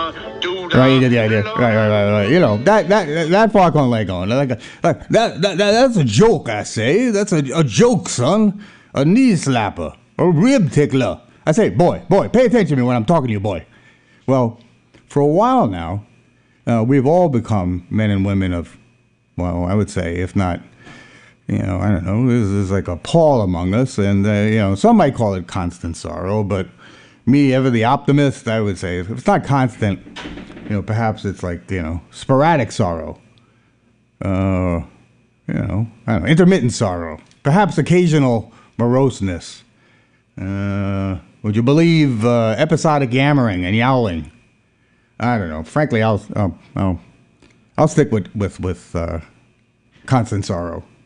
Right, you get the idea. Right. You know, that far on leg on. That's a joke, I say. That's a joke, son. A knee slapper. A rib tickler. I say, boy, pay attention to me when I'm talking to you, boy. Well, for a while now, we've all become men and women of, well, I would say, if not, I don't know, there's like a Paul among us, and, some might call it constant sorrow, but me, ever the optimist, I would say, if it's not constant, perhaps it's like, sporadic sorrow. I don't know, intermittent sorrow. Perhaps occasional moroseness. Would you believe episodic yammering and yowling? I don't know. Frankly, I'll stick with constant sorrow.